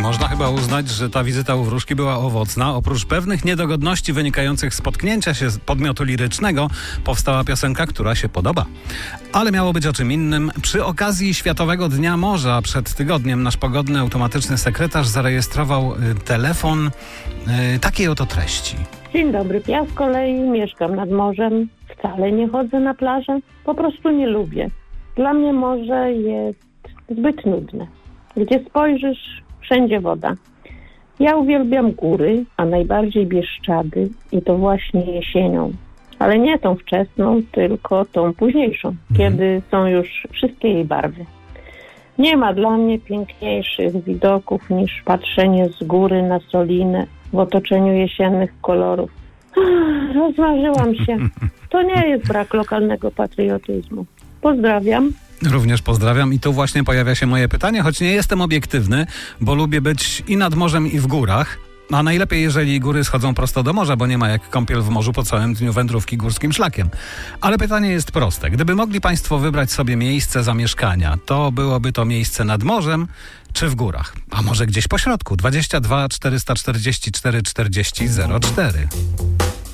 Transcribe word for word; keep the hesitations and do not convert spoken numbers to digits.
Można chyba uznać, że ta wizyta u wróżki była owocna. Oprócz pewnych niedogodności wynikających z potknięcia się z podmiotu lirycznego, powstała piosenka, która się podoba. Ale miało być o czym innym. Przy okazji Światowego Dnia Morza przed tygodniem nasz pogodny automatyczny sekretarz zarejestrował y, telefon y, takiej oto treści. Dzień dobry, ja z kolei mieszkam nad morzem. Wcale nie chodzę na plażę, po prostu nie lubię. Dla mnie morze jest zbyt nudne. Gdzie spojrzysz, wszędzie woda. Ja uwielbiam góry, a najbardziej Bieszczady i to właśnie jesienią. Ale nie tą wczesną, tylko tą późniejszą, mhm. kiedy są już wszystkie jej barwy. Nie ma dla mnie piękniejszych widoków niż patrzenie z góry na Solinę w otoczeniu jesiennych kolorów. Ach, rozmarzyłam się. To nie jest brak lokalnego patriotyzmu. Pozdrawiam. Również pozdrawiam i tu właśnie pojawia się moje pytanie, choć nie jestem obiektywny, bo lubię być i nad morzem, i w górach. A najlepiej, jeżeli góry schodzą prosto do morza, bo nie ma jak kąpiel w morzu po całym dniu wędrówki górskim szlakiem. Ale pytanie jest proste. Gdyby mogli Państwo wybrać sobie miejsce zamieszkania, to byłoby to miejsce nad morzem czy w górach? A może gdzieś po środku? dwadzieścia dwa czterysta czterdzieści cztery czterdzieści zero cztery.